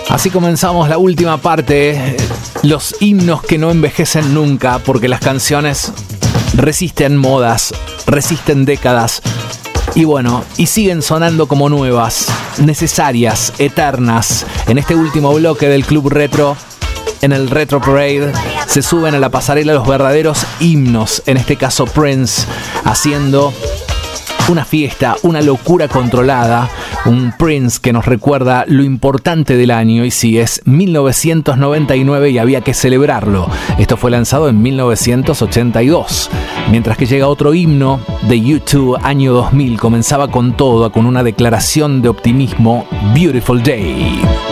Así comenzamos la última parte, los himnos que no envejecen nunca, porque las canciones resisten modas, resisten décadas, y bueno, y siguen sonando como nuevas, necesarias, eternas. En este último bloque del Club Retro, en el Retro Parade, se suben a la pasarela los verdaderos himnos, en este caso Prince, haciendo una fiesta, una locura controlada, un Prince que nos recuerda lo importante del año, y sí, es 1999 y había que celebrarlo. Esto fue lanzado en 1982, mientras que llega otro himno de U2, año 2000, comenzaba con todo, con una declaración de optimismo, Beautiful Day.